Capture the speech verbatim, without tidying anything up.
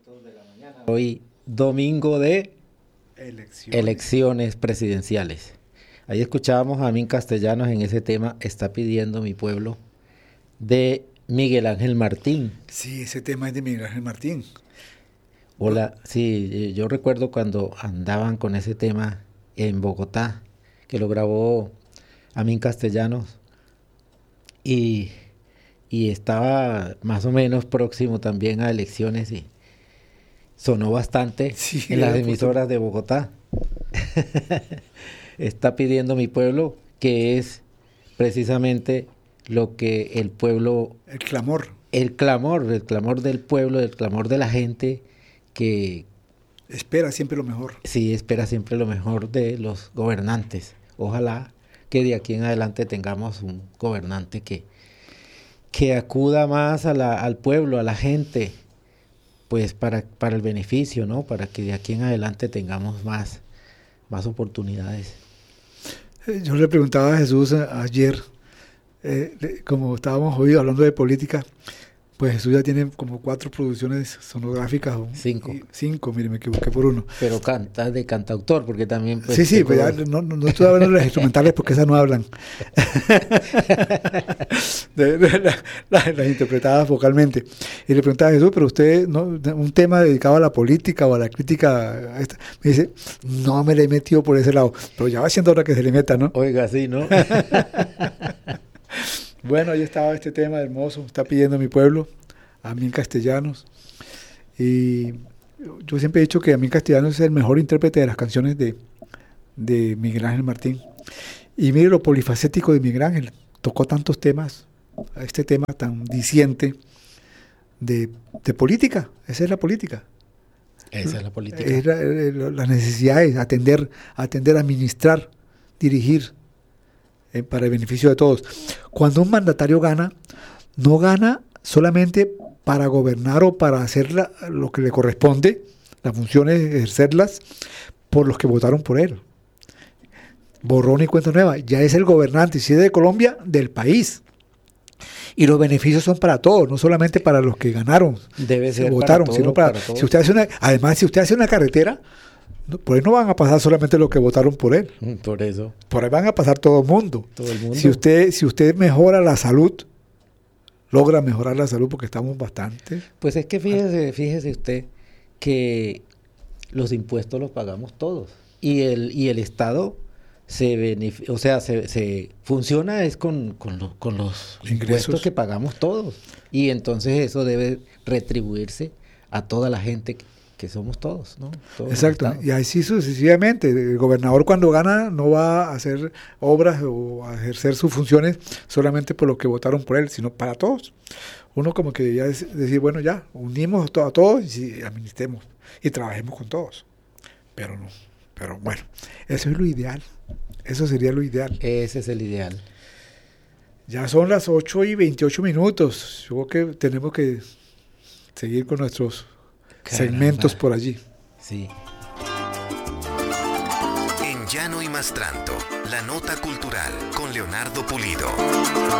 minutos de la mañana. Hoy, domingo de elecciones, elecciones presidenciales. Ahí escuchábamos a Amin Castellanos en ese tema, Está pidiendo mi pueblo, de Miguel Ángel Martín. Sí, ese tema es de Miguel Ángel Martín. Hola, sí, yo recuerdo cuando andaban con ese tema en Bogotá, que lo grabó Amin Castellanos, y, y estaba más o menos próximo también a elecciones y sonó bastante Sí, en las era emisoras de Bogotá. Está pidiendo mi pueblo, que es precisamente lo que el pueblo... El clamor. El clamor, el clamor del pueblo, el clamor de la gente que... Espera siempre lo mejor. Sí, espera siempre lo mejor de los gobernantes. Ojalá que de aquí en adelante tengamos un gobernante que, que acuda más a la, al pueblo, a la gente, pues para, para el beneficio, ¿no? Para que de aquí en adelante tengamos más, más oportunidades. Yo le preguntaba a Jesús ayer, eh, como estábamos hoy hablando de política, pues Jesús ya tiene como cuatro producciones sonográficas. Cinco. Y, cinco, mire, me equivoqué por uno. Pero canta de cantautor, porque también... Pues, sí, sí, pues ya, no, no, no estoy hablando de las instrumentales porque esas no hablan. de, de, la, la, las interpretadas vocalmente. Y le preguntaba a Jesús, pero usted, ¿no? Un tema dedicado a la política o a la crítica, a esta, me dice, no me le he metido por ese lado. Pero ya va siendo hora que se le meta, ¿no? Oiga, sí, ¿no? Bueno, ahí estaba este tema hermoso, Está pidiendo mi pueblo, Amin Castellanos. Y yo siempre he dicho que Amin Castellanos es el mejor intérprete de las canciones de, de Miguel Ángel Martín. Y mire lo polifacético de Miguel Ángel, tocó tantos temas, este tema tan diciente de, de política, esa es la política. Esa es la política. Es la, la, las necesidades, atender, atender, administrar, dirigir, para el beneficio de todos. Cuando un mandatario gana, no gana solamente para gobernar o para hacer la, lo que le corresponde, las funciones, ejercerlas, por los que votaron por él. Borrón y cuenta nueva, ya es el gobernante, si es de Colombia, del país. Y los beneficios son para todos, no solamente para los que ganaron, debe ser votaron, para todos, sino para, para todos. Si usted hace una, además, si usted hace una carretera, por ahí no van a pasar solamente los que votaron por él. Por eso. Por ahí van a pasar todo el mundo. Todo el mundo. Si usted, si usted mejora la salud, logra mejorar la salud porque estamos bastante. Pues es que fíjese, fíjese usted que los impuestos los pagamos todos. Y el, y el Estado se beneficia, o sea, se, se funciona es con, con, lo, con los Ingresos. Impuestos que pagamos todos. Y entonces eso debe retribuirse a toda la gente que, que somos todos, ¿no? Todos. Exacto, y así sucesivamente. El gobernador cuando gana no va a hacer obras o a ejercer sus funciones solamente por los que votaron por él, sino para todos. Uno como que ya es decir, bueno, ya, unimos a todos y administremos y trabajemos con todos. Pero no, pero bueno, eso es lo ideal, eso sería lo ideal. Ese es el ideal. Ya son las ocho y veintiocho minutos, yo creo que tenemos que seguir con nuestros segmentos por allí. Sí. En Llano y Mastranto, la nota cultural con Leonardo Pulido.